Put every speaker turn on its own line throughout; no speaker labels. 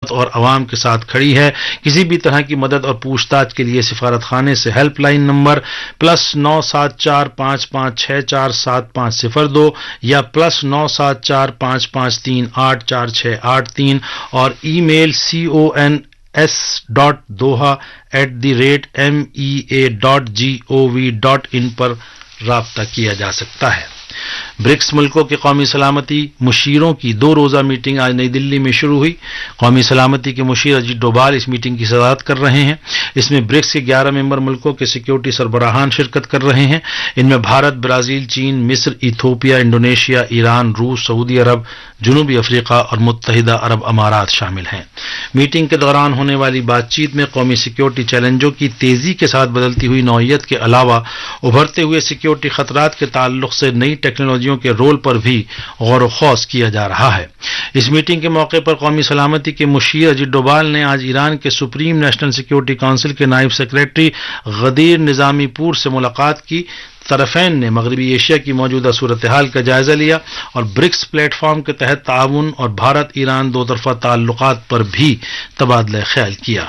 اور عوام کے ساتھ کھڑی ہے. کسی بھی طرح کی مدد اور پوچھ تاچھ کے لیے سفارت خانے سے ہیلپ لائن نمبر +97455647502 یا +97455384683 اور ای میل cons.doha@mea.gov.in پر رابطہ کیا جا سکتا ہے. برکس ملکوں کے قومی سلامتی مشیروں کی 2 روزہ میٹنگ آج نئی دلی میں شروع ہوئی. قومی سلامتی کے مشیر اجیت ڈوبھال اس میٹنگ کی صدارت کر رہے ہیں. اس میں برکس کے 11 ممبر ملکوں کے سیکیورٹی سربراہان شرکت کر رہے ہیں. ان میں بھارت، برازیل، چین، مصر، ایتھوپیا، انڈونیشیا، ایران، روس، سعودی عرب، جنوبی افریقہ اور متحدہ عرب امارات شامل ہیں. میٹنگ کے دوران ہونے والی بات چیت میں قومی سیکیورٹی چیلنجوں کی تیزی کے ساتھ بدلتی ہوئی نوعیت کے علاوہ ابھرتے ہوئے سیکیورٹی خطرات کے تعلق سے نئی ٹیکنالوجیوں کے رول پر بھی غور و خوض کیا جا رہا ہے. اس میٹنگ کے موقع پر قومی سلامتی کے مشیر اجیت ڈوبھال نے آج ایران کے سپریم نیشنل سیکیورٹی کونسل کے نائب سیکریٹری غدیر نظامی پور سے ملاقات کی. طرفین نے مغربی ایشیا کی موجودہ صورتحال کا جائزہ لیا اور برکس پلیٹ فارم کے تحت تعاون اور بھارت ایران 2 طرفہ تعلقات پر بھی تبادلہ خیال کیا.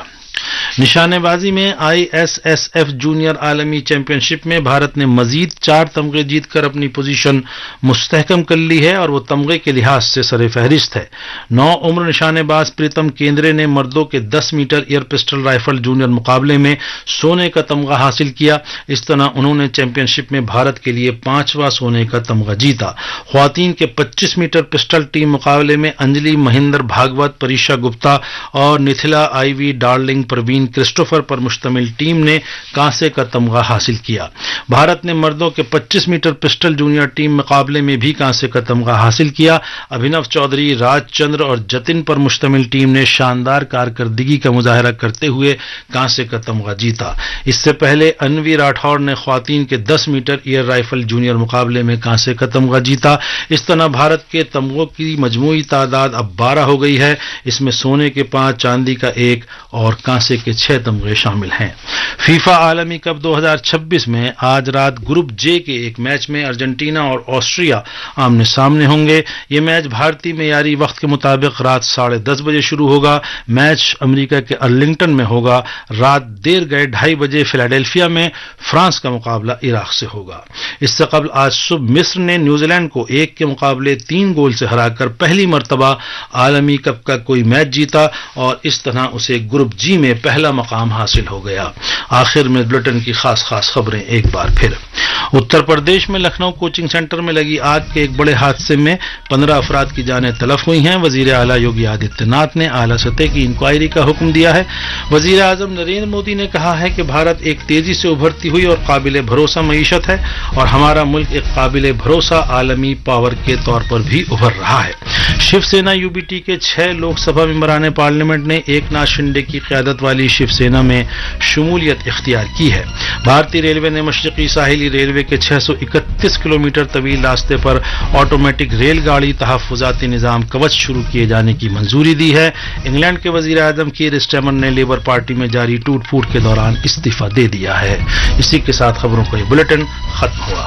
نشانے بازی میں ISSF جونیئر عالمی چیمپئن شپ میں بھارت نے مزید 4 تمغے جیت کر اپنی پوزیشن مستحکم کر لی ہے اور وہ تمغے کے لحاظ سے سر فہرست ہے. 9 عمر نشانے باز پریتم کیندرے نے مردوں کے 10 metre year pistol rifle junior مقابلے میں سونے کا تمغہ حاصل کیا. اس طرح انہوں نے چیمپئن شپ میں بھارت کے لیے 5واں سونے کا تمغہ جیتا. خواتین کے 25 میٹر پسٹل ٹیم مقابلے میں انجلی مہندر بھاگوت، پریشا گپتا اور نتھلا IV ڈارلنگ پروین کرسٹوفر پر مشتمل ٹیم نے کانسے کا تمغہ حاصل کیا. بھارت نے مردوں کے 25 میٹر پسٹل جونیئر ٹیم مقابلے میں بھی کانسے کا تمغہ حاصل کیا. ابھینو چودھری، راج چندر اور جتن پر مشتمل ٹیم نے شاندار کارکردگی کا مظاہرہ کرتے ہوئے کانسے کا تمغہ جیتا. اس سے پہلے انوی راٹھور نے خواتین کے 10 میٹر ایئر رائفل جونیئر مقابلے میں کانسے کا تمغہ جیتا. اس طرح بھارت کے تمغوں کی مجموعی تعداد اب 12 ہو گئی ہے. اس میں سونے کے 5، چاندی کا 1 اور کانسے کے 6 تمغے شامل ہیں. فیفا عالمی کپ 2026 میں آج رات گروپ جے کے ایک میچ میں ارجنٹینا اور آسٹریا آمنے سامنے ہوں گے. یہ میچ بھارتی معیاری وقت کے مطابق رات 10:30 بجے شروع ہوگا. میچ امریکہ کے ارلنگٹن میں ہوگا. رات دیر گئے 2:30 بجے فلاڈیلفیا میں فرانس کا مقابلہ عراق سے ہوگا. اس سے قبل آج صبح مصر نے نیوزی لینڈ کو 1 کے مقابلے 3 گول سے ہرا کر پہلی مرتبہ عالمی کپ کا کوئی میچ جیتا اور اس طرح اسے گروپ جی میں پہلا مقام حاصل ہو گیا. آخر میں بلٹن کی خاص خبریں ایک بار پھر. اتر پردیش میں لکھنؤ کوچنگ سینٹر میں لگی آگ کے ایک بڑے حادثے میں 15 افراد کی جانیں تلف ہوئی ہیں. وزیر اعلیٰ یوگی آدتیہ ناتھ نے اعلیٰ سطح کی انکوائری کا حکم دیا ہے. وزیر اعظم نریندر مودی نے کہا ہے کہ بھارت ایک تیزی سے ابھرتی ہوئی اور قابل بھروسہ معیشت ہے اور ہمارا ملک ایک قابل بھروسہ عالمی پاور کے طور پر بھی ابھر رہا ہے. شیو سینا UBT کے 6 لوک سبھا ممبران پارلیمنٹ نے ایکناتھ شنڈے کی قیادت والی شیو سینا میں شمولیت اختیار کی ہے. بھارتی ریلوے نے مشرقی ساحلی ریلوے کے 631 کلومیٹر طویل راستے پر آٹومیٹک ریل گاڑی تحفظاتی نظام کوچ شروع کیے جانے کی منظوری دی ہے. انگلینڈ کے وزیر اعظم کیر اسٹیمر نے لیبر پارٹی میں جاری ٹوٹ پھوٹ کے دوران استعفی دے دیا ہے. اسی کے ساتھ خبروں کا یہ بلیٹن ختم ہوا.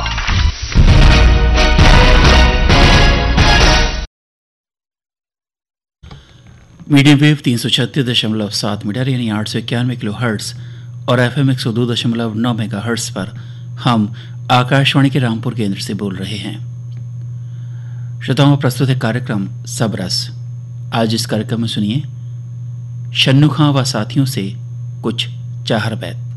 میڈیم ویو 336.7 میٹر یعنی 891 کلو ہرٹز اور FM 102.9 میگا ہرٹز پر ہم آکاشوانی کے رامپور کیندر سے بول رہے ہیں. شروتاؤں پرستت ہے کارکرم سبرس. آج اس کارکرم میں سنیے شنو خاں و ساتھیوں سے کچھ چاہر بیت.